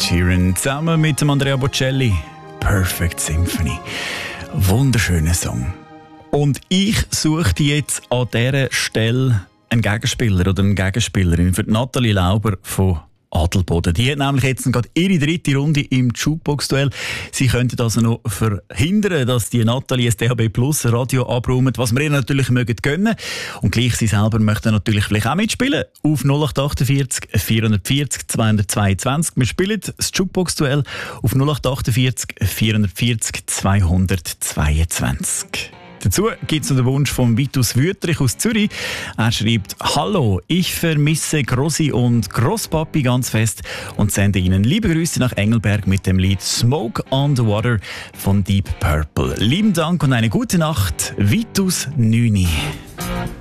Ed Sheeran zusammen mit dem Andrea Bocelli. Perfect Symphony. Wunderschöner Song. Und ich suche jetzt an dieser Stelle einen Gegenspieler oder eine Gegenspielerin für Nathalie Lauber von Adelboden. Die hat nämlich jetzt gerade ihre dritte Runde im Jukebox-Duell. Sie könnten also noch verhindern, dass die Nathalie das DHB Plus Radio abräumt, was wir ihr natürlich mögen gönnen. Und gleich sie selber möchten natürlich vielleicht auch mitspielen. Auf 0848 440 222. Wir spielen das Jukebox-Duell auf 0848 440 222. Dazu gibt es noch den Wunsch von Vitus Wüttrich aus Zürich. Er schreibt: «Hallo, ich vermisse Grossi und Grosspapi ganz fest und sende Ihnen liebe Grüße nach Engelberg mit dem Lied Smoke on the Water von Deep Purple. Lieben Dank und eine gute Nacht, Vitus Nüni.»